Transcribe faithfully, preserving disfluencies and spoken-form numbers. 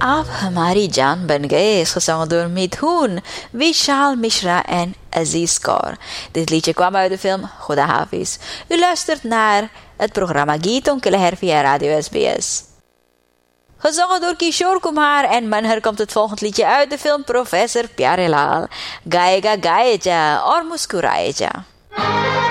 आप हमारी जान बन गए is gezongen door Midhoon, Vishal Mishra en Aziz Kaur. Dit liedje kwam uit de film Khuda Hafiz. U luistert naar het programma Geeton Keleher via Radio S B S. Gezongen door Kishore Kumar en Manhar komt het volgende liedje uit de film Professor Pyarelal. Gaega Gaeja or Muskuraeja.